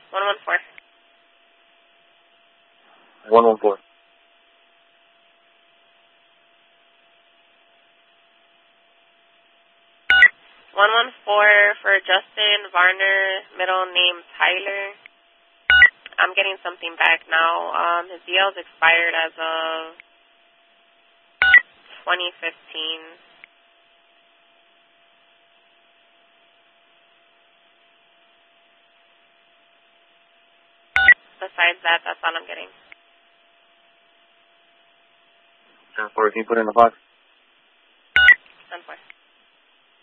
114. 114. 114 for Justin Varner, middle name Tyler. I'm getting something back now. His DL's expired as of 2015. Besides that, that's all I'm getting. 10-4, can you put in the box?